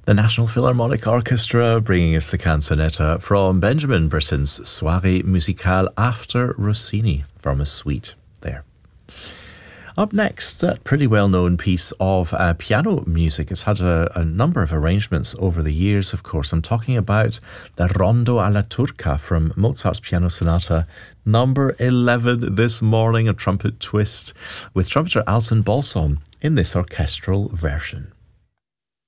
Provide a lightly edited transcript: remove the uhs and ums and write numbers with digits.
The National Philharmonic Orchestra bringing us the canzonetta from Benjamin Britten's Soirée Musicale after Rossini from a suite there. Up next, that pretty well-known piece of piano music. It's had a number of arrangements over the years, of course. I'm talking about the Rondo alla Turca from Mozart's Piano Sonata number 11 this morning, a trumpet twist with trumpeter Alton Balsom in this orchestral version.